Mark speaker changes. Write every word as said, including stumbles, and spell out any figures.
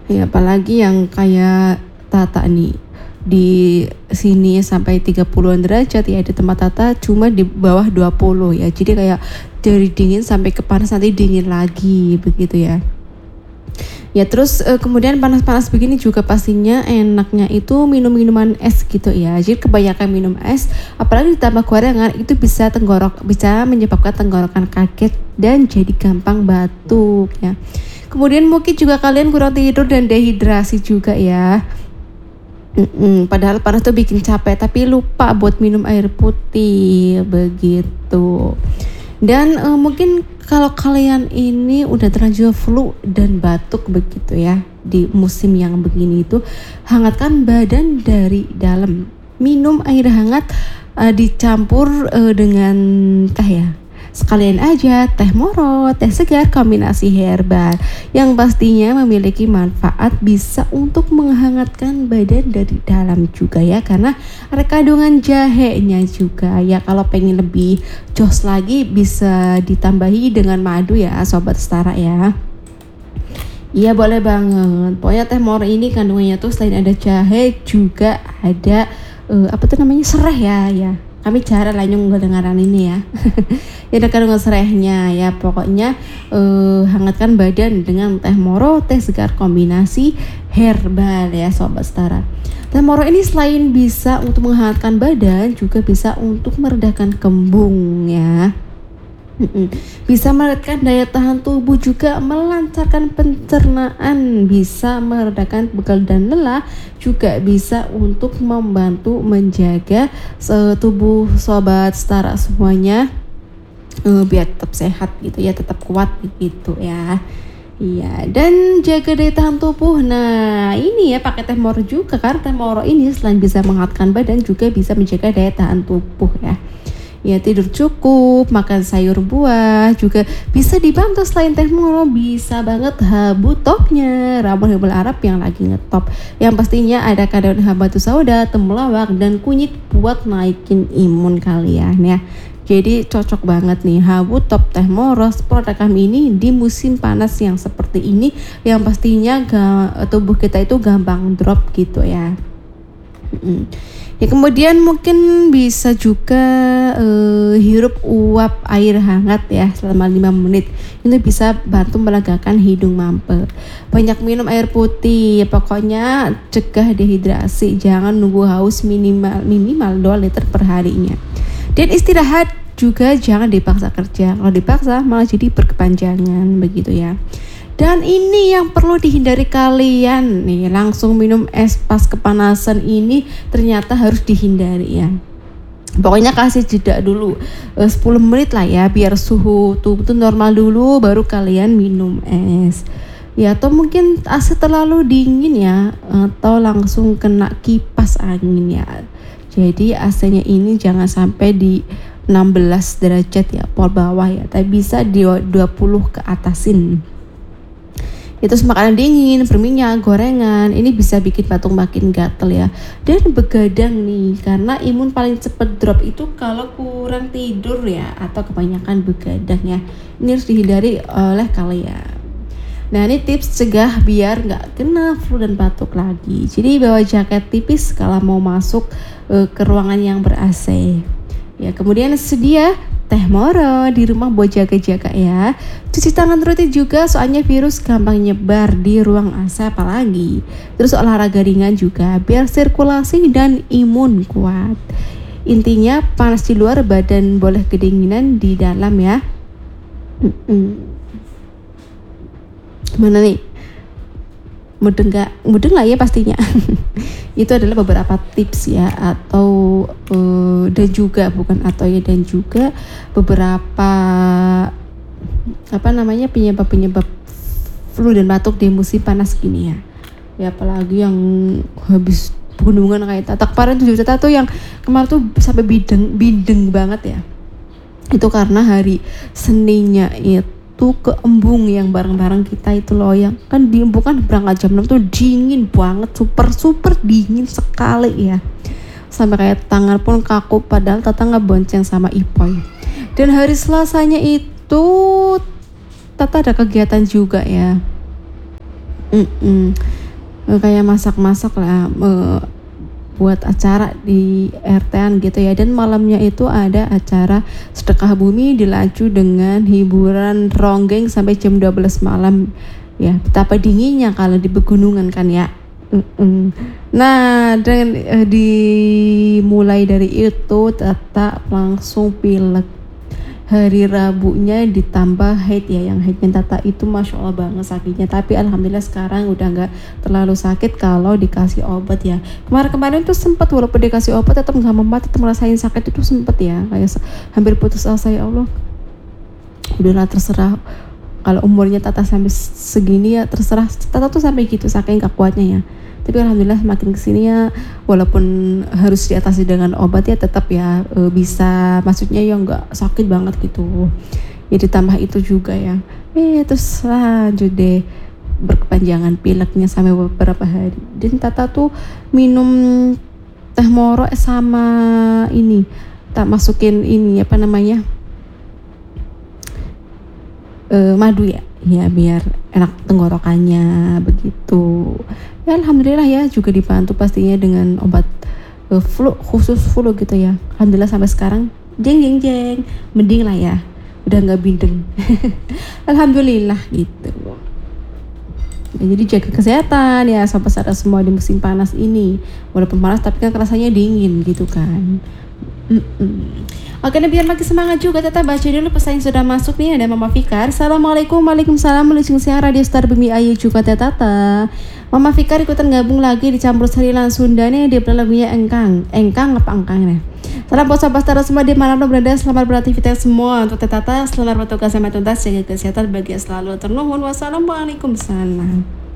Speaker 1: Ya apalagi yang kayak Tata nih, di sini sampai tiga puluhan derajat ya di tempat Tata cuma di bawah dua puluh ya. Jadi kayak dari dingin sampai ke panas nanti dingin lagi begitu ya. Ya terus uh, kemudian panas-panas begini juga pastinya enaknya itu minum minuman es gitu ya. Jadi kebanyakan minum es apalagi ditambah gorengan itu bisa tenggorok bisa menyebabkan tenggorokan kaget dan jadi gampang batuk ya. Kemudian mungkin juga kalian kurang tidur dan dehidrasi juga ya. Mm-mm, padahal panas tuh bikin capek tapi lupa buat minum air putih begitu. Dan uh, mungkin kalau kalian ini udah terlanjur flu dan batuk begitu ya di musim yang begini itu, hangatkan badan dari dalam. Minum air hangat uh, dicampur uh, dengan teh ya. Sekalian aja teh moro, teh segar kombinasi herbal yang pastinya memiliki manfaat bisa untuk menghangatkan badan dari dalam juga ya, karena ada kandungan jahenya juga ya. Kalau pengen lebih jos lagi bisa ditambahi dengan madu ya sobat setara ya. Iya boleh banget. Pokoknya teh moro ini kandungannya tuh selain ada jahe juga ada uh, apa tuh namanya serai ya ya. Kami jarang lah nyung kedengaran ini ya. Ya ada kandungan serehnya ya. Pokoknya eh, hangatkan badan dengan teh moro, teh segar kombinasi herbal ya sobat setara. Teh moro ini selain bisa untuk menghangatkan badan juga bisa untuk meredakan kembung ya. Bisa meredakan daya tahan tubuh juga, melancarkan pencernaan, bisa meredakan pegal dan lelah, juga bisa untuk membantu menjaga tubuh sobat setara semuanya uh, biar tetap sehat gitu ya, tetap kuat gitu ya. Iya, dan jaga daya tahan tubuh. Nah, ini ya pakai teh moro juga, karena teh moro ini selain bisa menghangatkan badan juga bisa menjaga daya tahan tubuh ya. Ya tidur cukup, makan sayur buah juga bisa dibantu. Selain teh moro bisa banget habu topnya, ramuan herbal Arab yang lagi ngetop. Yang pastinya ada kandungan habatus sauda, temulawak dan kunyit buat naikin imun kalian ya. Jadi cocok banget nih habu top teh moro produk kami ini di musim panas yang seperti ini, yang pastinya ga, tubuh kita itu gampang drop gitu ya. Mm. Ya kemudian mungkin bisa juga uh, hirup uap air hangat ya selama lima menit. Itu bisa bantu melegakan hidung mampet. Banyak minum air putih, pokoknya cegah dehidrasi. Jangan nunggu haus minimal minimal dua liter per harinya. Dan istirahat juga jangan dipaksa kerja. Kalau dipaksa malah jadi berkepanjangan begitu ya. Dan ini yang perlu dihindari kalian nih, langsung minum es pas kepanasan ini ternyata harus dihindari ya. Pokoknya kasih jeda dulu eh, sepuluh menit lah ya, biar suhu tubuh tuh normal dulu baru kalian minum es. Ya atau mungkin A C terlalu dingin ya, atau langsung kena kipas angin ya. Jadi A C-nya ini jangan sampai di enam belas derajat ya, pol bawah ya, tapi bisa di dua puluh ke atasin. Itu makanan dingin, berminyak, gorengan, ini bisa bikin batuk makin gatel ya. Dan begadang nih, karena imun paling cepet drop itu kalau kurang tidur ya, atau kebanyakan begadang ya. Ini harus dihindari oleh kalian. Nah ini tips cegah biar nggak kena flu dan batuk lagi. Jadi bawa jaket tipis kalau mau masuk uh, ke ruangan yang ber-A C. Ya kemudian sedia teh moro di rumah buat jaga-jaga ya. Cuci tangan rutin juga, soalnya virus gampang nyebar di ruang A C apalagi. Terus olahraga ringan juga biar sirkulasi dan imun kuat. Intinya panas di luar, badan boleh kedinginan di dalam ya. Gimana nih? Mudeng gak? Mudeng lah ya pastinya. Itu adalah beberapa tips ya, atau uh, dan juga bukan atau ya dan juga beberapa apa namanya penyebab-penyebab flu dan batuk di musim panas gini ya. Ya apalagi yang habis pegunungan kayak Tatak Paren tuh Tata tuh yang kemarin tuh sampai bideng bideng banget ya. Itu karena hari Seninnya itu ke embung yang bareng-bareng kita itu loh, yang kan di embung kan berangkat jam enam tuh dingin banget, super super dingin sekali ya, sampai kayak tangan pun kaku padahal Tata ngebonceng sama Ipoy. Dan hari Selasanya itu Tata ada kegiatan juga ya, Mm-mm. Eh, kayak masak-masak lah, eh, buat acara di R T-an gitu ya. Dan malamnya itu ada acara sedekah bumi dilaju dengan hiburan ronggeng sampai jam dua belas malam ya. Betapa dinginnya kalau di pegunungan kan ya. Mm-mm. Nah, dengan eh, dimulai dari itu Tata langsung pilek. Hari Rabunya ditambah haid ya, yang haidnya Tata itu masya Allah banget sakitnya, tapi alhamdulillah sekarang udah nggak terlalu sakit kalau dikasih obat ya. Kemarin-kemarin tuh sempat walaupun dikasih obat tetap nggak mempan, tetap merasain sakit itu sempet ya, kayak hampir putus asa. Ya Allah, udahlah terserah, kalau umurnya Tata sampai segini ya terserah. Tata tuh sampai gitu saking gak kuatnya ya. Tapi alhamdulillah semakin kesini ya, walaupun harus diatasi dengan obat ya tetap ya e, bisa, maksudnya ya nggak sakit banget gitu ya. Ditambah itu juga ya, eh terus lanjut deh berkepanjangan pileknya sampai beberapa hari. Dan Tata tuh minum teh moro sama ini, tak masukin ini apa namanya, e, madu ya, ya biar enak tenggorokannya begitu. Ya alhamdulillah ya, juga dibantu pastinya dengan obat uh, flu, khusus flu gitu ya. Alhamdulillah sampai sekarang jeng jeng jeng mending lah ya, udah nggak bindeng. Alhamdulillah gitu ya. Jadi jaga kesehatan ya sobat sadar semua di musim panas ini, walaupun panas tapi kan rasanya dingin gitu kan. Mm-mm. Oke, nah biar makin semangat juga Tata baca dulu pesan yang sudah masuk nih. Ada Mama Fikar. Assalamualaikum, waalaikumsalam, meluncing siang Radio Star Bumi Ayu juga Tata. Mama Fikar ikutan gabung lagi dicampur serilan Sunda nih, dia lagunya Engkang. Engkang apa Engkang nih? Salam buat sahabat Star semua di mana berada, selamat beraktivitas semua. Untuk Tata, selamat bertugas sampai tuntas, jaga kesehatan bagi selalu ternuhun. Wassalamualaikum salam.